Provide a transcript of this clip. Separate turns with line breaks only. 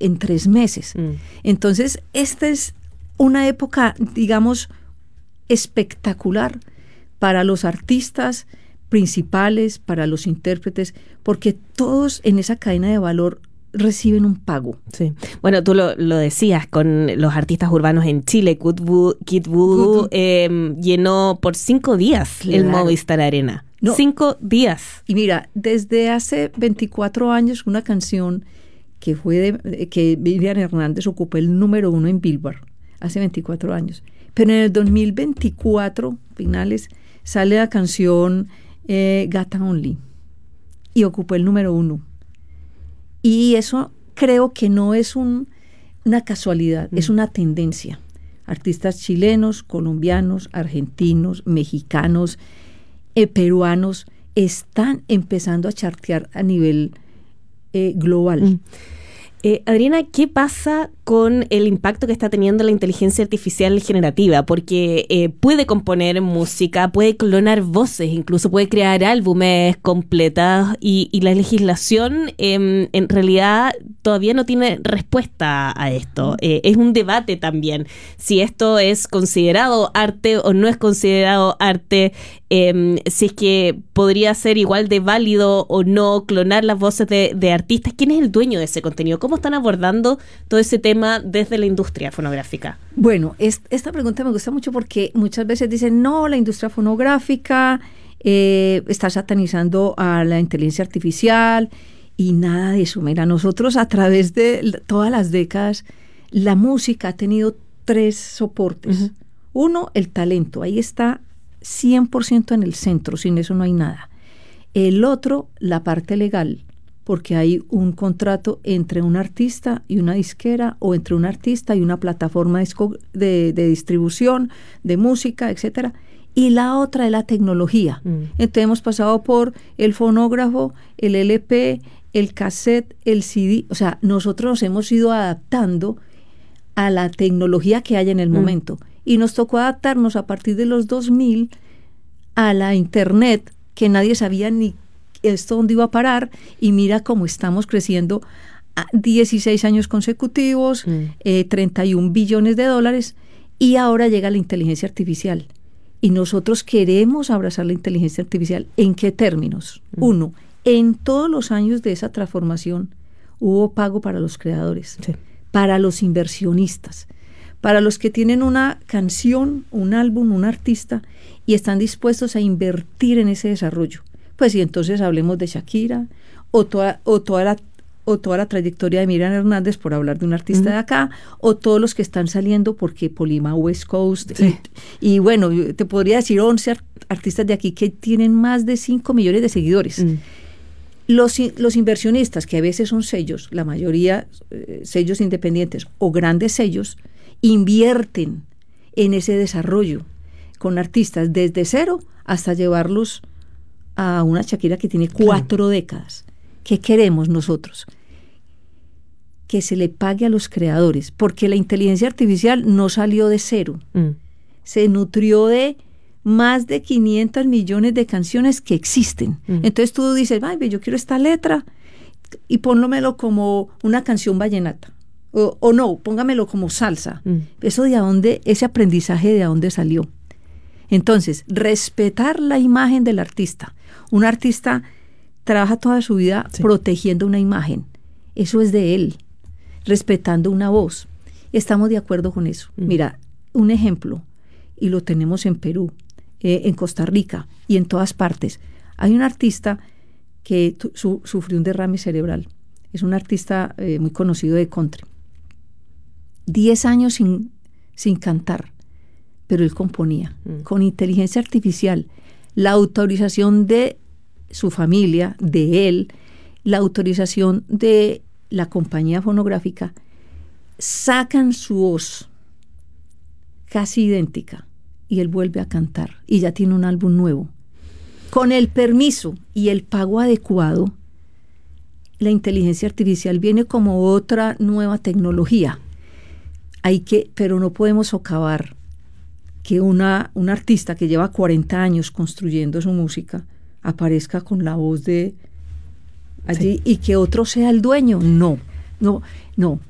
en 3 meses. Entonces, esta es una época, digamos, espectacular para los artistas principales, para los intérpretes, porque todos en esa cadena de valor reciben un pago.
Sí. Bueno, tú lo decías con los artistas urbanos en Chile. Kid Voodoo llenó por 5 días el Movistar Arena.
No.
5 días.
Y mira, desde hace 24 años, una canción que que Miriam Hernández ocupó el número 1 en Billboard, hace 24 años. Pero en el 2024, finales, sale la canción Gata Only y ocupó el número 1. Y eso creo que no es una casualidad, es una tendencia. Artistas chilenos, colombianos, argentinos, mexicanos, peruanos están empezando a chartear a nivel global.
Adriana, ¿qué pasa con el impacto que está teniendo la inteligencia artificial generativa? Porque puede componer música, puede clonar voces, incluso puede crear álbumes completos y la legislación en realidad todavía no tiene respuesta a esto. Es un debate también si esto es considerado arte o no es considerado arte, si es que podría ser igual de válido o no clonar las voces de artistas. ¿Quién es el dueño de ese contenido? ¿Cómo están abordando todo ese tema desde la industria fonográfica?
Bueno, esta pregunta me gusta mucho porque muchas veces dicen, no, la industria fonográfica está satanizando a la inteligencia artificial y nada de eso. Mira, nosotros a través de todas las décadas, la música ha tenido 3 soportes. Uh-huh. Uno, el talento, ahí está 100% en el centro, sin eso no hay nada. El otro, la parte legal, porque hay un contrato entre un artista y una disquera o entre un artista y una plataforma de distribución de música, etcétera. Y la otra es la tecnología. Entonces hemos pasado por el fonógrafo, el LP, el cassette, el CD. O sea, nosotros nos hemos ido adaptando a la tecnología que hay en el momento. Y nos tocó adaptarnos a partir de los 2000 a la internet, que nadie sabía ni esto dónde iba a parar, y mira cómo estamos creciendo a 16 años consecutivos, 31 billones de dólares, y ahora llega la inteligencia artificial. Y nosotros queremos abrazar la inteligencia artificial. ¿En qué términos? Uno, en todos los años de esa transformación hubo pago para los creadores, para los inversionistas, para los que tienen una canción, un álbum, un artista y están dispuestos a invertir en ese desarrollo. Pues y entonces hablemos de Shakira o toda la trayectoria de Miriam Hernández, por hablar de un artista de acá, o todos los que están saliendo porque Polima West Coast. Sí. Y bueno, te podría decir 11 artistas de aquí que tienen más de 5 millones de seguidores. Los inversionistas, que a veces son sellos, la mayoría sellos independientes o grandes sellos, invierten en ese desarrollo con artistas desde cero hasta llevarlos a una Shakira que tiene 4 décadas. ¿Qué queremos nosotros? Que se le pague a los creadores, porque la inteligencia artificial no salió de cero. Se nutrió de más de 500 millones de canciones que existen. Entonces tú dices, ay, yo quiero esta letra y pónmelo como una canción vallenata. O no, póngamelo como salsa. Eso ese aprendizaje de dónde salió. Entonces, respetar la imagen del artista. Un artista trabaja toda su vida protegiendo una imagen. Eso es de él, respetando una voz. Estamos de acuerdo con eso. Mira, un ejemplo, y lo tenemos en Perú, en Costa Rica y en todas partes. Hay un artista que sufrió un derrame cerebral. Es un artista muy conocido de country. 10 años sin cantar, pero él componía con inteligencia artificial. La autorización de su familia, de él, la autorización de la compañía fonográfica, sacan su voz casi idéntica y él vuelve a cantar y ya tiene un álbum nuevo. Con el permiso y el pago adecuado, la inteligencia artificial viene como otra nueva tecnología. Pero no podemos socavar que un artista que lleva 40 años construyendo su música aparezca con la voz de allí y que otro sea el dueño. No.